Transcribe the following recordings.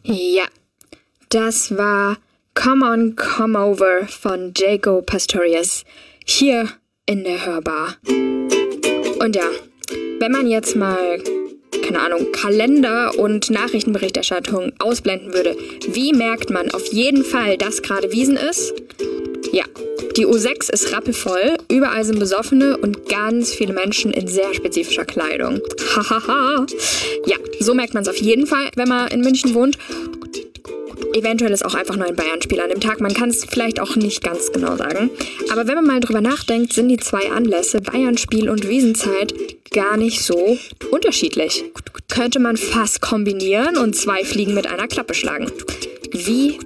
Ja, das war Come On, Come Over von Jaco Pastorius hier in der Hörbar. Und ja, wenn man jetzt mal, keine Ahnung, Kalender und Nachrichtenberichterstattung ausblenden würde, wie merkt man auf jeden Fall, dass gerade Wiesn ist? Ja, die U6 ist rappelvoll, überall sind Besoffene und ganz viele Menschen in sehr spezifischer Kleidung. Hahaha. Ja, so merkt man es auf jeden Fall, wenn man in München wohnt. Eventuell ist auch einfach nur ein Bayern-Spiel an dem Tag. Man kann es vielleicht auch nicht ganz genau sagen. Aber wenn man mal drüber nachdenkt, sind die zwei Anlässe, Bayern-Spiel und Wiesnzeit, gar nicht so unterschiedlich. Könnte man fast kombinieren und zwei Fliegen mit einer Klappe schlagen. Wie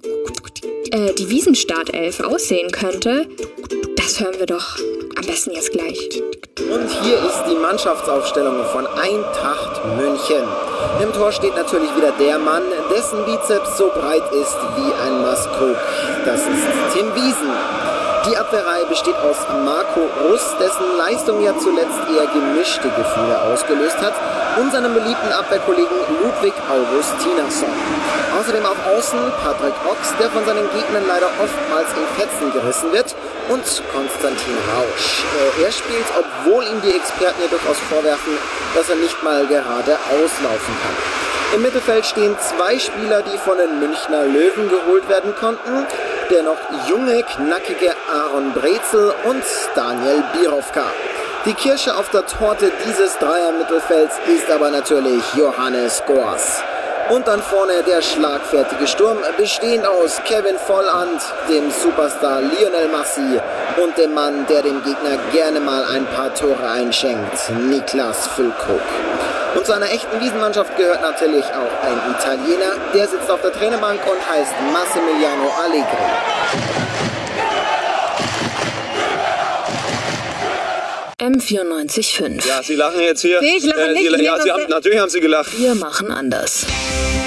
die Wiesn-Startelf aussehen könnte, das hören wir doch am besten jetzt gleich. Und hier ist die Mannschaftsaufstellung von Eintracht München. Im Tor steht natürlich wieder der Mann, dessen Bizeps so breit ist wie ein Maßkrug. Das ist Tim Wiesn. Die Abwehrreihe besteht aus Marco Russ, dessen Leistung ja zuletzt eher gemischte Gefühle ausgelöst hat, und seinem beliebten Abwehrkollegen Ludwig Augustinason. Außerdem auf Außen Patrick Ochs, der von seinen Gegnern leider oftmals in Fetzen gerissen wird, und Konstantin Rausch. Er spielt, obwohl ihm die Experten ja durchaus vorwerfen, dass er nicht mal gerade auslaufen kann. Im Mittelfeld stehen zwei Spieler, die von den Münchner Löwen geholt werden konnten. Der noch junge, knackige Aaron Brezel und Daniel Birovka. Die Kirsche auf der Torte dieses Dreier-Mittelfelds ist aber natürlich Johannes Goas. Und dann vorne der schlagfertige Sturm, bestehend aus Kevin Volland, dem Superstar Lionel Messi und dem Mann, der dem Gegner gerne mal ein paar Tore einschenkt, Niklas Füllkrug. Und zu einer echten Wiesenmannschaft gehört natürlich auch ein Italiener, der sitzt auf der Trainerbank und heißt Massimiliano Allegri. M94.5. Ja, Sie lachen jetzt hier. Nee, ich lache nicht. Natürlich haben Sie gelacht. Wir machen anders.